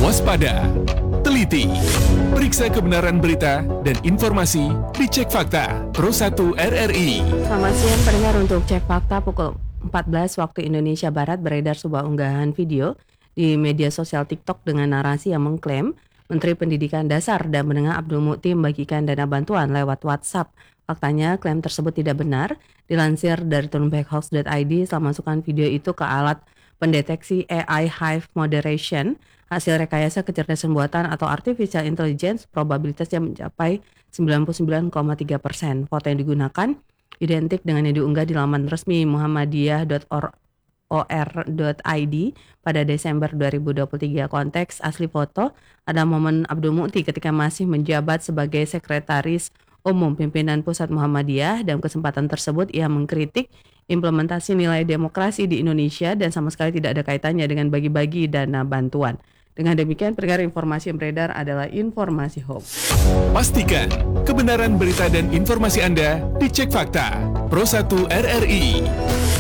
Waspada, teliti, periksa kebenaran berita dan informasi di Cek Fakta Pro 1 RRI. Selamat siang pendengar, untuk Cek Fakta pukul 14 waktu Indonesia Barat beredar sebuah unggahan video di media sosial TikTok dengan narasi yang mengklaim Menteri Pendidikan Dasar dan Menengah Abdul Mukti membagikan dana bantuan lewat WhatsApp. Faktanya, klaim tersebut tidak benar. Dilansir dari turnbackhoax.id, setelah masukkan video itu ke alat pendeteksi AI Hive Moderation, hasil rekayasa kecerdasan buatan atau artificial intelligence, probabilitasnya mencapai 99,3%. Foto yang digunakan identik dengan yang diunggah di laman resmi muhammadiyah.or.id pada Desember 2023. Konteks asli foto ada momen Abdul Mukti ketika masih menjabat sebagai Sekretaris Umum Pimpinan Pusat Muhammadiyah. Dalam kesempatan tersebut ia mengkritik implementasi nilai demokrasi di Indonesia dan sama sekali tidak ada kaitannya dengan bagi-bagi dana bantuan. Dengan demikian, pendengar, informasi yang beredar adalah informasi hoax. Pastikan kebenaran berita dan informasi Anda di Cek Fakta Pro 1 RRI.